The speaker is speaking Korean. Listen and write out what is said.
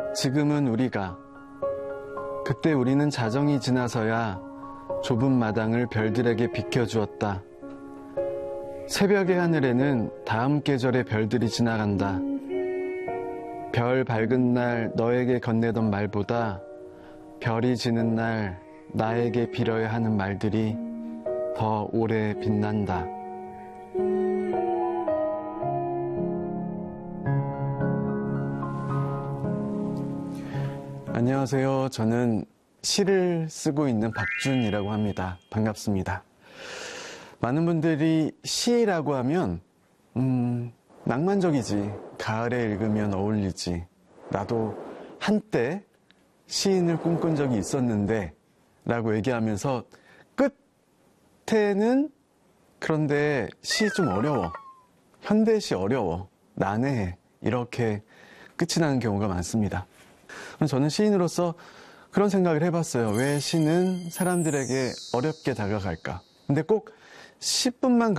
지금은 우리가, 그때 우리는 자정이 지나서야 좁은 마당을 별들에게 비켜주었다. 새벽의 하늘에는 다음 계절의 별들이 지나간다. 별 밝은 날 너에게 건네던 말보다 별이 지는 날 나에게 빌어야 하는 말들이 더 오래 빛난다. 안녕하세요. 저는 시를 쓰고 있는 박준이라고 합니다. 반갑습니다. 많은 분들이 시라고 하면 낭만적이지, 가을에 읽으면 어울리지, 나도 한때 시인을 꿈꾼 적이 있었는데 라고 얘기하면서 끝에는 그런데 시 좀 어려워, 현대시 어려워, 난해해, 이렇게 끝이 나는 경우가 많습니다. 저는 시인으로서 그런 생각을 해봤어요. 왜 시는 사람들에게 어렵게 다가갈까? 근데 꼭 시뿐만